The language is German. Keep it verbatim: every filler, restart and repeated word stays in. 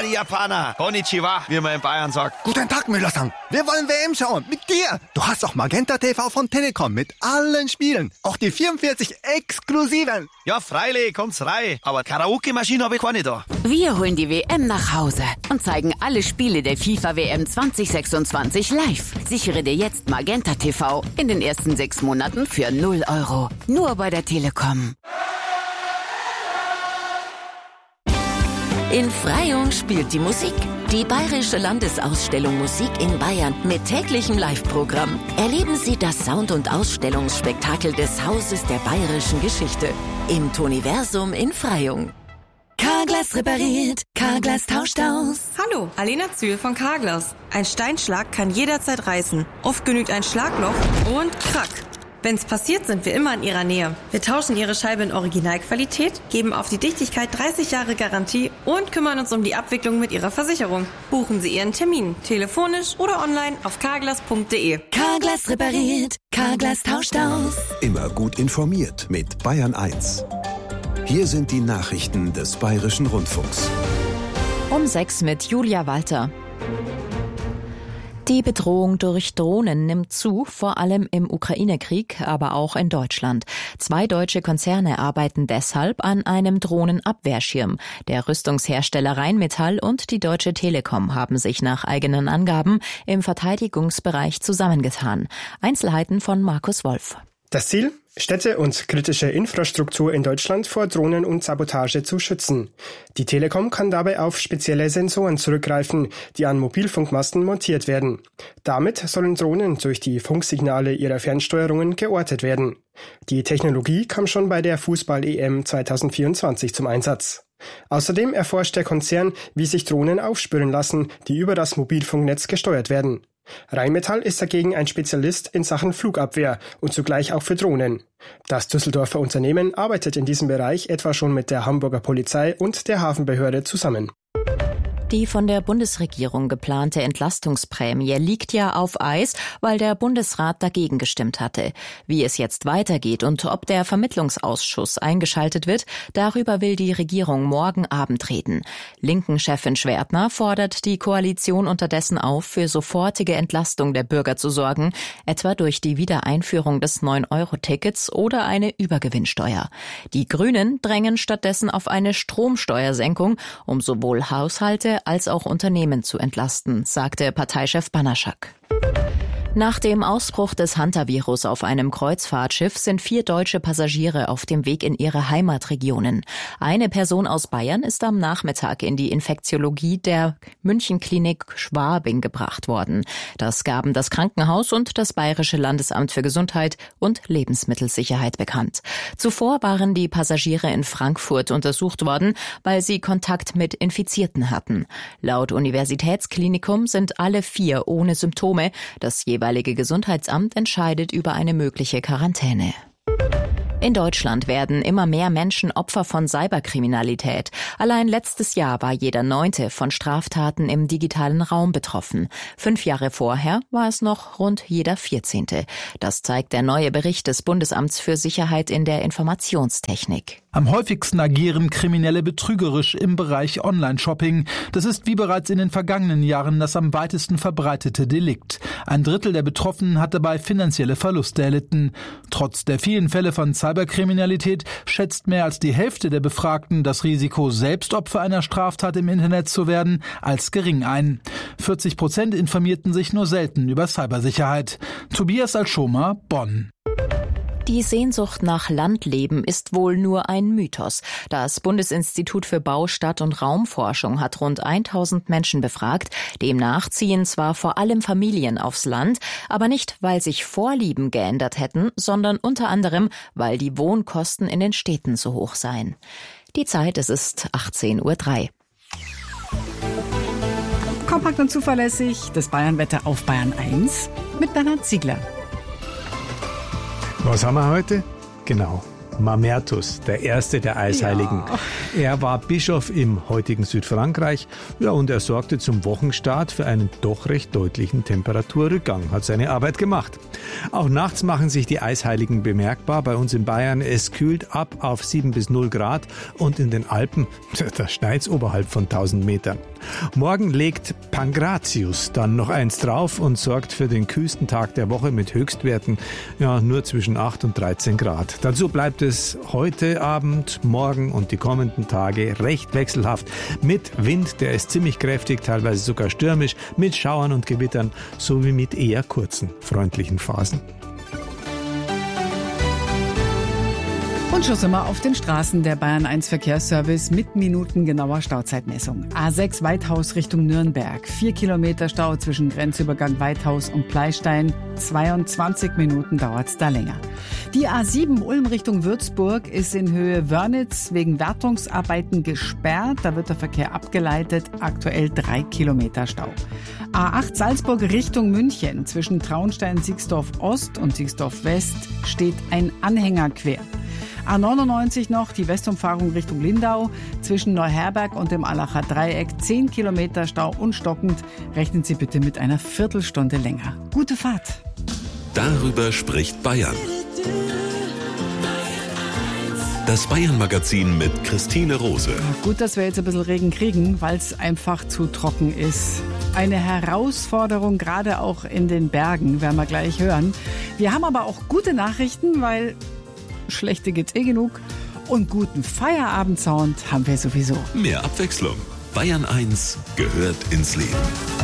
die Japaner. Konnichiwa, wie man in Bayern sagt. Guten Tag, Müller-san. Wir wollen W M schauen. Mit dir. Du hast auch Magenta T V von Telekom mit allen Spielen. Auch die vierundvierzig exklusiven. Ja, freilich, kommt's rein. Aber Karaoke-Maschine habe ich keine da. Wir holen die W M nach Hause und zeigen alle Spiele der FIFA W M zwanzig sechsundzwanzig live. Sichere dir jetzt Magenta T V in den ersten sechs Monaten für null Euro. Nur bei der Telekom. In Freyung spielt die Musik. Die Bayerische Landesausstellung Musik in Bayern mit täglichem Live-Programm. Erleben Sie das Sound- und Ausstellungsspektakel des Hauses der bayerischen Geschichte im Toniversum in Freyung. Carglass repariert, Carglass tauscht aus. Hallo, Alena Zühl von Carglass. Ein Steinschlag kann jederzeit reißen. Oft genügt ein Schlagloch und krack. Wenn's passiert, sind wir immer in Ihrer Nähe. Wir tauschen Ihre Scheibe in Originalqualität, geben auf die Dichtigkeit dreißig Jahre Garantie und kümmern uns um die Abwicklung mit Ihrer Versicherung. Buchen Sie Ihren Termin, telefonisch oder online auf carglass punkt de. Carglass repariert, Carglass tauscht aus. Immer gut informiert mit Bayern eins. Hier sind die Nachrichten des Bayerischen Rundfunks. Um sechs mit Julia Walter. Die Bedrohung durch Drohnen nimmt zu, vor allem im Ukraine-Krieg, aber auch in Deutschland. Zwei deutsche Konzerne arbeiten deshalb an einem Drohnenabwehrschirm. Der Rüstungshersteller Rheinmetall und die Deutsche Telekom haben sich nach eigenen Angaben im Verteidigungsbereich zusammengetan. Einzelheiten von Markus Wolf. Das Ziel? Städte und kritische Infrastruktur in Deutschland vor Drohnen und Sabotage zu schützen. Die Telekom kann dabei auf spezielle Sensoren zurückgreifen, die an Mobilfunkmasten montiert werden. Damit sollen Drohnen durch die Funksignale ihrer Fernsteuerungen geortet werden. Die Technologie kam schon bei der Fußball-E M zwanzig vierundzwanzig zum Einsatz. Außerdem erforscht der Konzern, wie sich Drohnen aufspüren lassen, die über das Mobilfunknetz gesteuert werden. Rheinmetall ist dagegen ein Spezialist in Sachen Flugabwehr und zugleich auch für Drohnen. Das Düsseldorfer Unternehmen arbeitet in diesem Bereich etwa schon mit der Hamburger Polizei und der Hafenbehörde zusammen. Die von der Bundesregierung geplante Entlastungsprämie liegt ja auf Eis, weil der Bundesrat dagegen gestimmt hatte. Wie es jetzt weitergeht und ob der Vermittlungsausschuss eingeschaltet wird, darüber will die Regierung morgen Abend reden. Linken-Chefin Schwertner fordert die Koalition unterdessen auf, für sofortige Entlastung der Bürger zu sorgen, etwa durch die Wiedereinführung des neun Euro Tickets oder eine Übergewinnsteuer. Die Grünen drängen stattdessen auf eine Stromsteuersenkung, um sowohl Haushalte als auch Unternehmen zu entlasten, sagte Parteichef Banaschak. Nach dem Ausbruch des Hantavirus auf einem Kreuzfahrtschiff sind vier deutsche Passagiere auf dem Weg in ihre Heimatregionen. Eine Person aus Bayern ist am Nachmittag in die Infektiologie der Münchenklinik Schwabing gebracht worden. Das gaben das Krankenhaus und das Bayerische Landesamt für Gesundheit und Lebensmittelsicherheit bekannt. Zuvor waren die Passagiere in Frankfurt untersucht worden, weil sie Kontakt mit Infizierten hatten. Laut Universitätsklinikum sind alle vier ohne Symptome. Das jeweilige Gesundheitsamt entscheidet über eine mögliche Quarantäne. In Deutschland werden immer mehr Menschen Opfer von Cyberkriminalität. Allein letztes Jahr war jeder Neunte von Straftaten im digitalen Raum betroffen. Fünf Jahre vorher war es noch rund jeder Vierzehnte. Das zeigt der neue Bericht des Bundesamts für Sicherheit in der Informationstechnik. Am häufigsten agieren Kriminelle betrügerisch im Bereich Online-Shopping. Das ist wie bereits in den vergangenen Jahren das am weitesten verbreitete Delikt. Ein Drittel der Betroffenen hat dabei finanzielle Verluste erlitten. Trotz der vielen Fälle von Cyberkriminalität schätzt mehr als die Hälfte der Befragten das Risiko, selbst Opfer einer Straftat im Internet zu werden, als gering ein. vierzig Prozent informierten sich nur selten über Cybersicherheit. Tobias Alschoma, Bonn. Die Sehnsucht nach Landleben ist wohl nur ein Mythos. Das Bundesinstitut für Bau-, Stadt- und Raumforschung hat rund tausend Menschen befragt. Demnach ziehen zwar vor allem Familien aufs Land, aber nicht, weil sich Vorlieben geändert hätten, sondern unter anderem, weil die Wohnkosten in den Städten so hoch seien. Die Zeit, es ist achtzehn Uhr drei. Kompakt und zuverlässig, das Bayernwetter auf Bayern eins mit Bernhard Ziegler. Was haben wir heute? Genau, Mamertus, der erste der Eisheiligen. Ja. Er war Bischof im heutigen Südfrankreich, ja, und er sorgte zum Wochenstart für einen doch recht deutlichen Temperaturrückgang, hat seine Arbeit gemacht. Auch nachts machen sich die Eisheiligen bemerkbar. Bei uns in Bayern, es kühlt ab auf sieben bis null Grad und in den Alpen, da schneit's oberhalb von tausend Metern. Morgen legt Pankratius dann noch eins drauf und sorgt für den kühlsten Tag der Woche mit Höchstwerten ja nur zwischen acht und dreizehn Grad. Dazu bleibt es heute Abend, morgen und die kommenden Tage recht wechselhaft mit Wind, der ist ziemlich kräftig, teilweise sogar stürmisch, mit Schauern und Gewittern sowie mit eher kurzen, freundlichen Phasen. Und schon sind wir auf den Straßen. Der Bayern eins Verkehrsservice mit minutengenauer Stauzeitmessung. A sechs Weithaus Richtung Nürnberg. Vier Kilometer Stau zwischen Grenzübergang Weithaus und Pleistein. zweiundzwanzig Minuten dauert es da länger. Die A sieben Ulm Richtung Würzburg ist in Höhe Wörnitz wegen Wartungsarbeiten gesperrt. Da wird der Verkehr abgeleitet. Aktuell drei Kilometer Stau. A acht Salzburg Richtung München. Zwischen Traunstein-Siegsdorf Ost und Siegsdorf West steht ein Anhänger quer. A neunundneunzig noch, die Westumfahrung Richtung Lindau. Zwischen Neuherberg und dem Allacher Dreieck zehn Kilometer Stau und stockend. Rechnen Sie bitte mit einer Viertelstunde länger. Gute Fahrt. Darüber spricht Bayern. Das Bayern-Magazin mit Christine Rose. Gut, dass wir jetzt ein bisschen Regen kriegen, weil es einfach zu trocken ist. Eine Herausforderung, gerade auch in den Bergen, werden wir gleich hören. Wir haben aber auch gute Nachrichten, weil schlechte geht's eh genug. Und guten Feierabendsound haben wir sowieso. Mehr Abwechslung. Bayern eins gehört ins Leben.